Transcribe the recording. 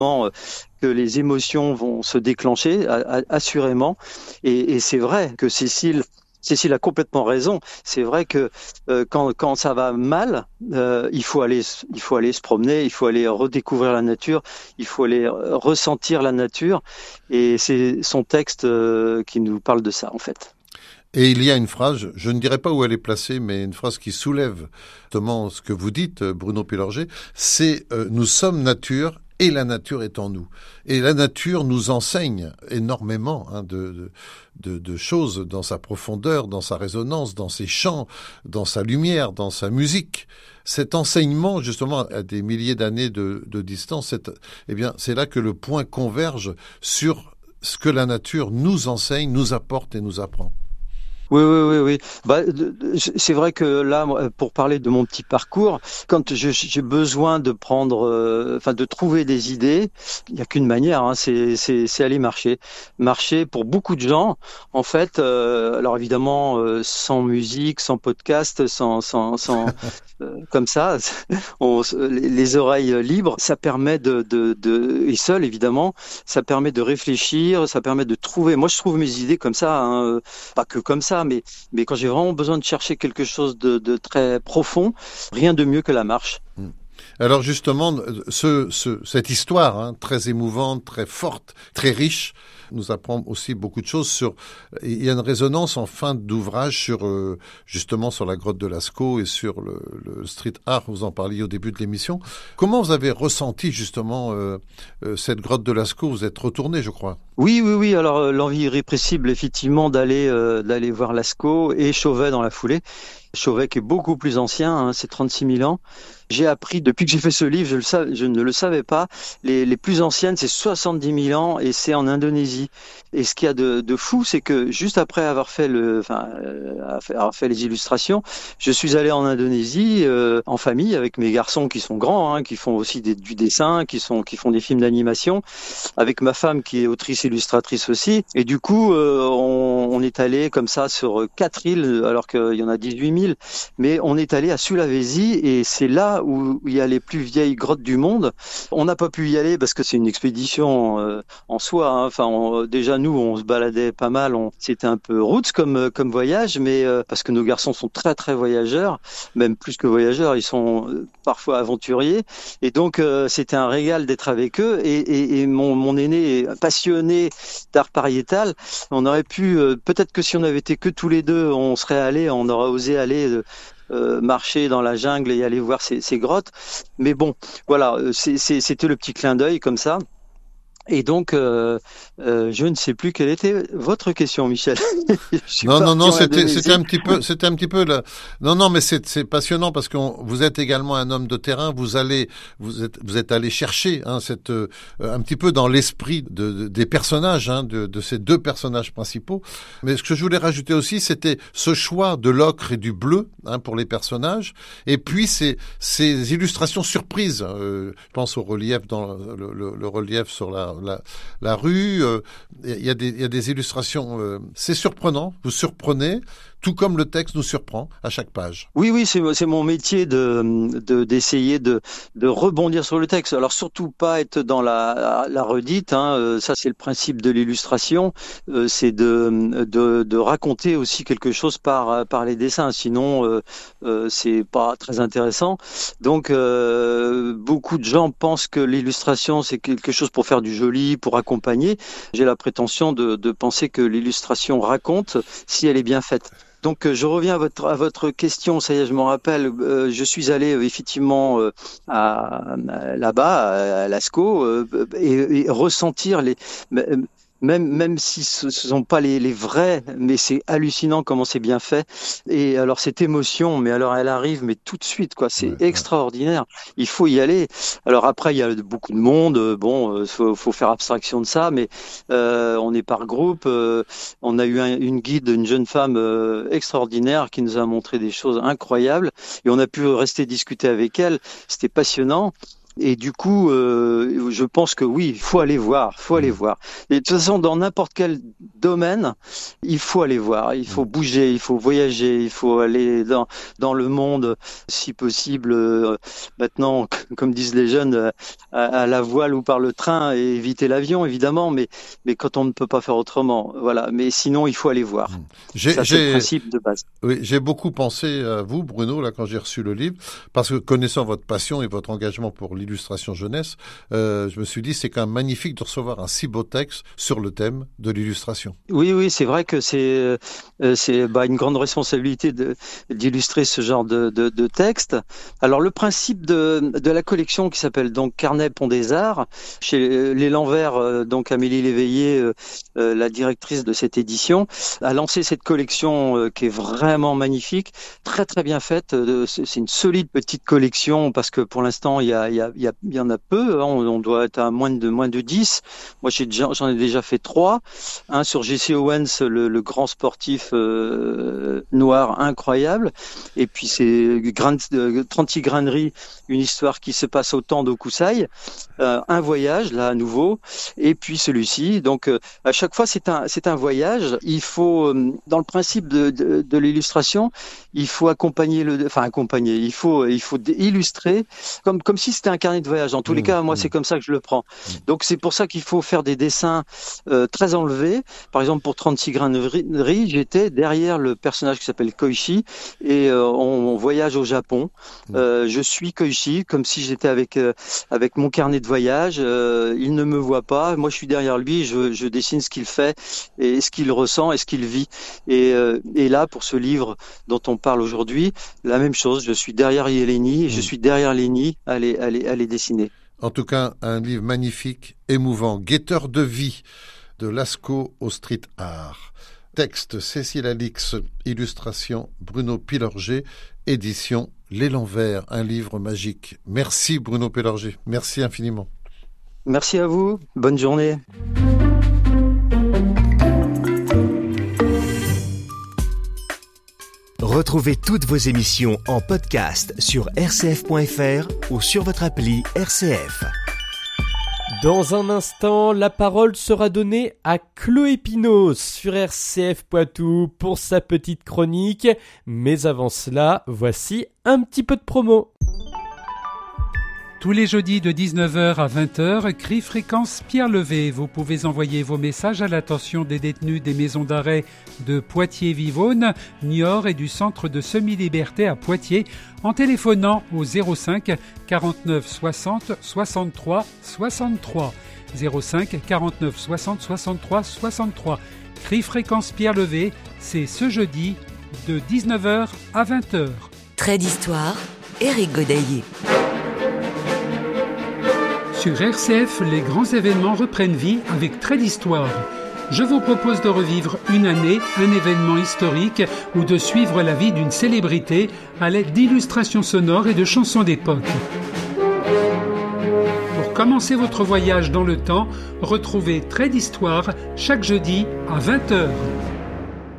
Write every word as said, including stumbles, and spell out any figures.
euh, que les émotions vont se déclencher, a- a- assurément. Et, et c'est vrai que Cécile, Cécile a complètement raison. C'est vrai que euh, quand, quand ça va mal, euh, il faut aller, s- il faut aller se promener, il faut aller redécouvrir la nature, il faut aller euh, ressentir la nature. Et c'est son texte euh, qui nous parle de ça, en fait. Et il y a une phrase, je ne dirais pas où elle est placée, mais une phrase qui soulève justement ce que vous dites, Bruno Pilorget, c'est euh, nous sommes nature et la nature est en nous. Et la nature nous enseigne énormément hein, de, de, de choses dans sa profondeur, dans sa résonance, dans ses chants, dans sa lumière, dans sa musique. Cet enseignement, justement, à des milliers d'années de, de distance, c'est, eh bien, c'est là que le point converge sur ce que la nature nous enseigne, nous apporte et nous apprend. Oui, oui, oui, oui. Bah, de- de- c'est vrai que là, moi, pour parler de mon petit parcours, quand je- j'ai besoin de prendre, euh, enfin, de trouver des idées, il n'y a qu'une manière, hein, c'est, c'est, c'est aller marcher. Marcher pour beaucoup de gens, en fait. Euh, alors évidemment, euh, sans musique, sans podcast, sans, sans, sans, euh, comme ça, on, les, les oreilles libres, ça permet de, de, de, et seul évidemment, ça permet de réfléchir, ça permet de trouver. Moi, je trouve mes idées comme ça, hein, pas que comme ça, mais, mais quand j'ai vraiment besoin de chercher quelque chose de, de très profond, rien de mieux que la marche. Alors justement, ce, ce, cette histoire hein, très émouvante, très forte, très riche, nous apprend aussi beaucoup de choses sur. Il y a une résonance en fin d'ouvrage sur euh, justement sur la grotte de Lascaux et sur le, le street art. Vous en parliez au début de l'émission. Comment vous avez ressenti justement euh, euh, cette grotte de Lascaux? Vous êtes retourné, je crois. Oui, oui, oui. Alors euh, l'envie irrépressible, effectivement, d'aller euh, d'aller voir Lascaux et Chauvet dans la foulée. Chauvet qui est beaucoup plus ancien, hein, c'est trente-six mille ans. J'ai appris, depuis que j'ai fait ce livre, je, le savais, je ne le savais pas, les, les plus anciennes, c'est soixante-dix mille ans et c'est en Indonésie. Et ce qu'il y a de, de fou, c'est que juste après avoir fait, le, enfin, euh, avoir fait les illustrations, je suis allé en Indonésie euh, en famille avec mes garçons qui sont grands, hein, qui font aussi des, du dessin, qui, sont, qui font des films d'animation, avec ma femme qui est autrice illustratrice aussi. Et du coup, euh, on, on est allé comme ça sur quatre îles, alors qu'il y en a dix-huit mille. Mais on est allé à Sulawesi et c'est là où il y a les plus vieilles grottes du monde. On n'a pas pu y aller parce que c'est une expédition euh, en soi, hein. Enfin, on, déjà nous, on se baladait pas mal. On, c'était un peu roots comme comme voyage, mais euh, parce que nos garçons sont très très voyageurs, même plus que voyageurs, ils sont euh, parfois aventuriers. Et donc euh, c'était un régal d'être avec eux. Et, et, et mon, mon aîné est passionné d'art pariétal. On aurait pu, euh, peut-être que si on avait été que tous les deux, on serait allé, on aurait osé aller euh, euh, marcher dans la jungle et aller voir ces, ces grottes. Mais bon, voilà, euh, c'est, c'est, c'était le petit clin d'œil comme ça. Et donc, euh, euh, je ne sais plus quelle était votre question, Michel. Je suis Non, non, parti non, en c'était, c'était Indonésie. un petit peu, c'était un petit peu le. Non, non, mais c'est, c'est passionnant parce que vous êtes également un homme de terrain. Vous allez, vous êtes, vous êtes allé chercher hein, cette, euh, un petit peu dans l'esprit de, de- des personnages, hein, de, de ces deux personnages principaux. Mais ce que je voulais rajouter aussi, c'était ce choix de l'ocre et du bleu hein, pour les personnages, et puis ces, ces illustrations surprises. Euh, je pense au relief dans le, le, le relief sur la, la, la rue. Euh, Il y a des, il y a des illustrations. Euh, c'est surprenant. Vous surprenez, tout comme le texte nous surprend à chaque page. Oui, oui, c'est c'est mon métier de de d'essayer de de rebondir sur le texte. Alors surtout pas être dans la la redite, hein. euh, Ça c'est le principe de l'illustration. Euh, c'est de de de raconter aussi quelque chose par par les dessins. Sinon, euh, euh, c'est pas très intéressant. Donc euh, beaucoup de gens pensent que l'illustration c'est quelque chose pour faire du joli, pour accompagner. J'ai la prétention de de penser que l'illustration raconte si elle est bien faite. Donc euh, je reviens à votre à votre question, ça y est, je m'en rappelle. Euh, je suis allé euh, effectivement euh, à, à- là-bas à Lascaux euh, et, et ressentir les même même si ce ne sont pas les, les vrais, mais c'est hallucinant comment c'est bien fait. Et alors cette émotion, mais alors elle arrive, mais tout de suite quoi, c'est Ouais, ouais. extraordinaire. Il faut y aller. Alors après il y a beaucoup de monde, euh, bon, euh, faut, faut faire abstraction de ça, mais euh, on est par groupe. euh, on a eu un- une guide, une jeune femme euh, extraordinaire qui nous a montré des choses incroyables et on a pu rester discuter avec elle. C'était passionnant. Et du coup, euh, je pense que oui, il faut aller voir, faut aller Mm. voir. Et de toute façon, dans n'importe quel domaine, il faut aller voir, il faut bouger, il faut voyager, il faut aller dans, dans le monde, si possible, euh, maintenant, comme disent les jeunes, à, à la voile ou par le train, et éviter l'avion, évidemment, mais, mais quand on ne peut pas faire autrement, voilà. Mais sinon, il faut aller voir. J'ai, Ça, c'est j'ai, le principe de base. Oui, j'ai beaucoup pensé à vous, Bruno, là, quand j'ai reçu le livre, parce que connaissant votre passion et votre engagement pour l'illustration jeunesse, euh, je me suis dit, c'est quand même magnifique de recevoir un si beau texte sur le thème de l'illustration. Oui, oui, c'est vrai que c'est euh, c'est bah, une grande responsabilité de, d'illustrer ce genre de, de, de texte. Alors le principe de, de la collection qui s'appelle donc Carnet Pont des Arts, chez l'Élan Vert, euh, donc Amélie Léveillé, euh, euh, la directrice de cette édition, a lancé cette collection euh, qui est vraiment magnifique, très très bien faite. Euh, c'est, c'est une solide petite collection parce que pour l'instant il y a il y a il y, a, il y en a peu. Hein, on, on doit être à moins de moins de dix. Moi j'ai déjà, j'en ai déjà fait trois. Un sur J C Owens, le, le grand sportif euh, noir incroyable, et puis c'est Grand, euh, trente graineries, une histoire qui se passe au temps d'Okusai, euh, un voyage là à nouveau, et puis celui-ci. Donc euh, à chaque fois c'est un c'est un voyage. Il faut euh, dans le principe de, de, de l'illustration, il faut accompagner le, enfin accompagner, il faut il faut illustrer comme comme si c'était un carnet de voyage. En tous mmh, les cas, moi mmh. c'est comme ça que je le prends. Donc c'est pour ça qu'il faut faire des dessins euh, très enlevés. Par exemple, pour trente-six graineries, j'étais derrière le personnage qui s'appelle Koichi et euh, on, on voyage au Japon. Euh, je suis Koichi comme si j'étais avec euh, avec mon carnet de voyage. Euh, il ne me voit pas, moi je suis derrière lui. Je, je dessine ce qu'il fait et ce qu'il ressent et ce qu'il vit. Et, euh, et là, pour ce livre dont on parle aujourd'hui, la même chose. Je suis derrière Yeleni et je suis derrière Léni à les, à les, à les dessiner. En tout cas, un livre magnifique, émouvant, guetteur de vie. De Lascaux au street art. Texte Cécile Alix, illustration Bruno Pilorget, édition L'Élan Vert, un livre magique. Merci Bruno Pilorget, merci infiniment. Merci à vous, bonne journée. Retrouvez toutes vos émissions en podcast sur r c f point f r ou sur votre appli R C F. Dans un instant, la parole sera donnée à Chloé Pinos sur R C F Poitou pour sa petite chronique. Mais avant cela, voici un petit peu de promo. Tous les jeudis de dix-neuf heures à vingt heures, Cri Fréquence Pierre Levé. Vous pouvez envoyer vos messages à l'attention des détenus des maisons d'arrêt de Poitiers-Vivonne, Niort et du centre de semi-liberté à Poitiers en téléphonant au zéro cinq quarante-neuf soixante soixante-trois soixante-trois. zéro cinq quarante-neuf soixante soixante-trois soixante-trois. Cri Fréquence Pierre Levé, c'est ce jeudi de dix-neuf heures à vingt heures. Trait d'histoire, Éric Godaillé. Sur R C F, les grands événements reprennent vie avec Trait d'histoire. Je vous propose de revivre une année, un événement historique ou de suivre la vie d'une célébrité à l'aide d'illustrations sonores et de chansons d'époque. Pour commencer votre voyage dans le temps, retrouvez Trait d'histoire chaque jeudi à vingt heures.